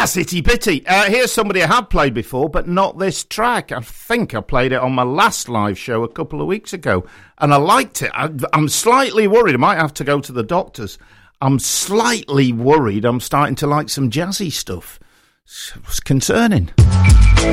That's itty bitty. Here's somebody I have played before, but not this track. I think I played it on my last live show a couple of weeks ago, and I liked it. I'm slightly worried. I might have to go to the doctors. I'm slightly worried I'm starting to like some jazzy stuff. It's concerning.